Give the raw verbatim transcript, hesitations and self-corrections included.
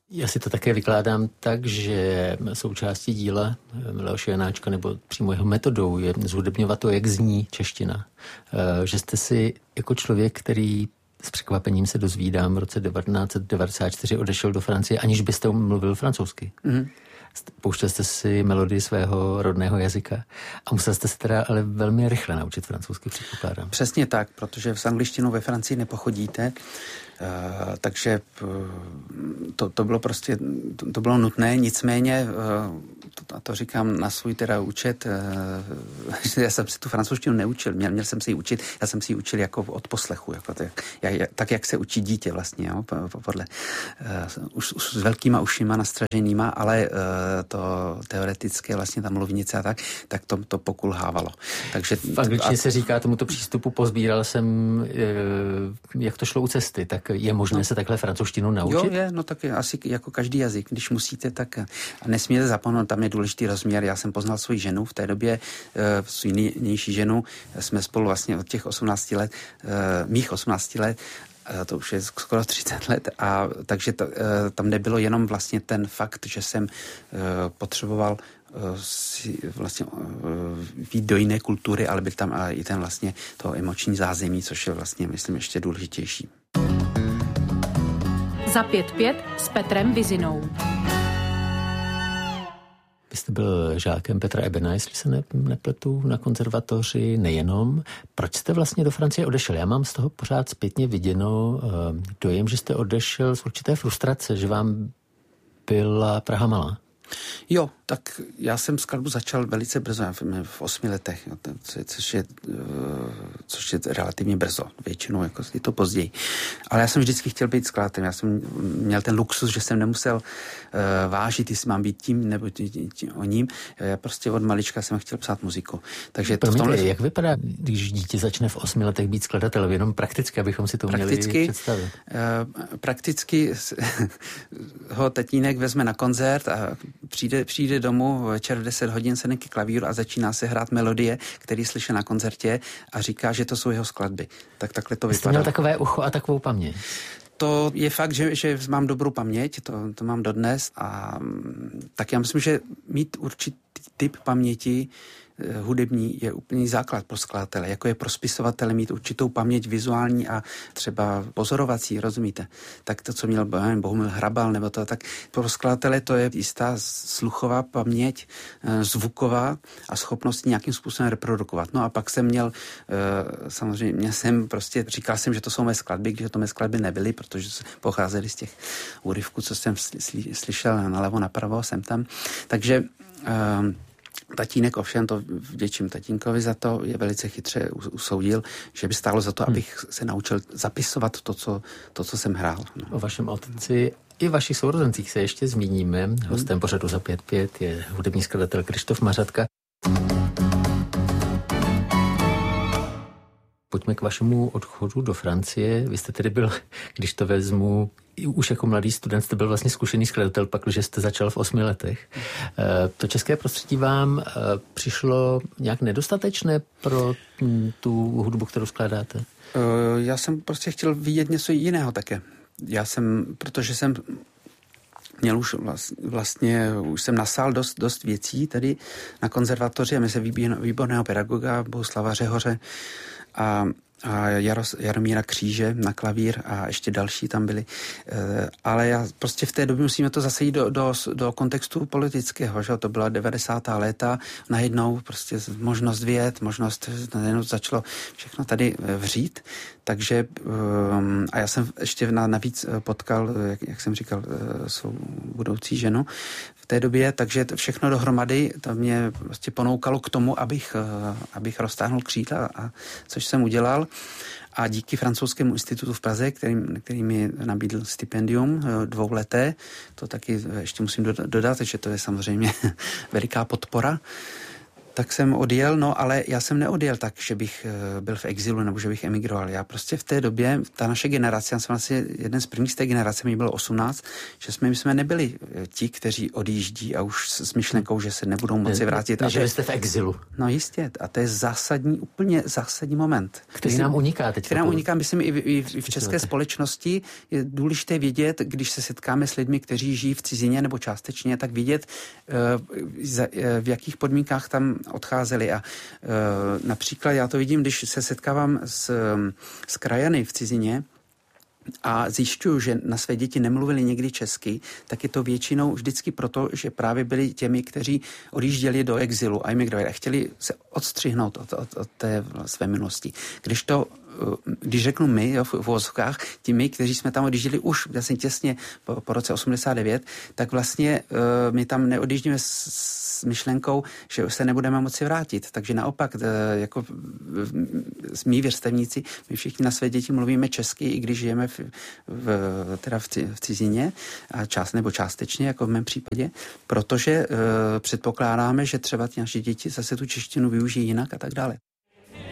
Já si to také vykládám tak, že součástí díla Leoše Janáčka nebo přímo jeho metodou je zhudebňovat to, jak zní čeština. Že jste si jako člověk, který s překvapením se dozvídám, v roce devatenáct set devadesát čtyři odešel do Francie, aniž byste mluvil francouzsky. Mm. Pouštěl jste si melodii svého rodného jazyka a musel jste se teda ale velmi rychle naučit francouzsky, předpokládám. Přesně tak, protože s angličtinou ve Francii nepochodíte, Uh, takže uh, to, to bylo prostě, to, to bylo nutné, nicméně, uh, to, a to říkám na svůj teda účet, uh, že já jsem si tu francouzštinu neučil, měl, měl jsem si ji učit, já jsem si ji učil jako od poslechu, jako tak, jak, tak, jak se učí dítě vlastně, jo, podle, uh, už, už s velkýma ušima nastraženýma, ale uh, to teoretické vlastně ta mluvnice a tak, tak to, to pokulhávalo. Takže v angličtině se říká tomuto přístupu, pozbíral jsem, uh, jak to šlo u cesty, tak je možné no. se takhle francouzštinu naučit? Jo, je, no tak je, asi jako každý jazyk, když musíte, tak a nesmíte zapomenout, tam je důležitý rozměr. Já jsem poznal svou ženu v té době, e, svou nynější ženu, jsme spolu vlastně od těch osmnácti let, e, mých osmnácti let, e, to už je skoro třicet let, a takže to, e, tam nebylo jenom vlastně ten fakt, že jsem e, potřeboval si vlastně vít do jiné kultury, ale byl tam i ten vlastně to emoční zázemí, což je vlastně, myslím, ještě důležitější. Za pět pět s Petrem Vizinou. Vy jste byl žákem Petra Ebena, jestli se ne, nepletu, na konzervatoři, nejenom. Proč jste vlastně do Francie odešel? Já mám z toho pořád zpětně viděno uh, dojem, že jste odešel z určité frustrace, že vám byla Praha malá. Jo, tak já jsem skladbu začal velice brzo, v osmi letech, jo, což, je, což je relativně brzo, většinou jako je to později. Ale já jsem vždycky chtěl být skladatelem, já jsem měl ten luxus, že jsem nemusel uh, vážit, jestli mám být tím nebo tí, tí, tí, o ním. Já prostě od malička jsem chtěl psát muziku. Takže to Promiňte, v tomhle... jak vypadá, když dítě začne v osmi letech být skladatelem? Jenom prakticky, abychom si to prakticky, měli představit. Uh, prakticky ho tatínek vezme na koncert a přijde, přijde domů večer v deset hodin, sedne k klavíru a začíná se hrát melodie, který slyší na koncertě a říká, že to jsou jeho skladby. Tak takhle to vypadá. Jste měl takové ucho a takovou paměť? To je fakt, že, že mám dobrou paměť, to, to mám dodnes a tak já myslím, že mít určitý typ paměti hudební je úplný základ pro skladatele, jako je pro spisovatele mít určitou paměť vizuální a třeba pozorovací, rozumíte? Tak to, co měl Bohumil Hrabal, nebo to, tak pro skladatele to je jistá sluchová paměť, zvuková a schopnost nějakým způsobem reprodukovat. No a pak jsem měl, samozřejmě jsem prostě, říkal jsem, že to jsou mé skladby, když to mé skladby nebyly, protože pocházely z těch úryvků, co jsem sly, slyšel nalevo, napravo, jsem tam. Takže tatínek, ovšem to vděčím tatínkovi za to, je velice chytře usoudil, že by stálo za to, hmm. abych se naučil zapisovat to, co, to, co jsem hrál. No. O vašem otci i vašich sourozencích se ještě zmíníme. Hmm. Hostem pořadu Za pět pět je hudební skladatel Krištof Mařatka. Pojďme k vašemu odchodu do Francie. Vy jste tedy byl, když to vezmu, už jako mladý student jste byl vlastně zkušený skladatel, pak, když jste začal v osmi letech. To české prostředí vám přišlo nějak nedostatečné pro tu hudbu, kterou skládáte? Já jsem prostě chtěl vidět něco jiného také. Já jsem, protože jsem měl už vlastně, už jsem nasál dost, dost věcí tady na konzervatoři a měl jsem výborného pedagoga Bohuslava Řehoře a a Jaros, Jaromíra Kříže na klavír a ještě další tam byli. E, ale já prostě v té době musíme to zase jít do, do, do kontextu politického, že to byla devadesátá léta, najednou prostě možnost věd, možnost, najednou začalo všechno tady vřít, takže um, a já jsem ještě navíc potkal, jak, jak jsem říkal, svou budoucí ženu v té době, takže všechno dohromady to mě prostě ponoukalo k tomu, abych, abych roztáhnul křídla, a což jsem udělal. A díky francouzskému institutu v Praze, který, který mi nabídl stipendium dvouleté, to taky ještě musím dodat, že to je samozřejmě veliká podpora, tak jsem odjel, no ale já jsem neodjel tak, že bych byl v exilu nebo že bych emigroval. Já prostě v té době, ta naše generace, já jsem vlastně jeden z prvních z té generace, mi bylo osmnáct, že jsme, my jsme nebyli ti, kteří odjíždí a už s myšlenkou, že se nebudou moci vrátit. Ne, a že to, jste v exilu. No jistě, a to je zásadní, úplně zásadní moment. Který nám uniká teď. Který nám uniká, myslím, i, i, i v české společnosti. Je důležité vědět, když se setkáme s lidmi, kteří žijí v cizině nebo částečně, tak vidět, v jakých podmínkách tam odcházeli. A například já to vidím, když se setkávám s, s krajany v cizině, a zjišťuju, že na své děti nemluvili někdy česky, tak je to většinou vždycky proto, že právě byli těmi, kteří odjížděli do exilu a emigrovali a chtěli se odstřihnout od, od, od té své minulosti. Když to když řeknu my, jo, v uvozovkách, ti my, kteří jsme tam odjížděli už vlastně těsně po, po roce osmdesát devět, tak vlastně uh, my tam neodjíždíme s, s myšlenkou, že se nebudeme moci vrátit. Takže naopak, uh, jako mý vrstevníci, my všichni na své děti mluvíme česky, i když žijeme v, v, teda v, v cizině, a část nebo částečně, jako v mém případě, protože uh, předpokládáme, že třeba ty naše děti zase tu češtinu využijí jinak a tak dále.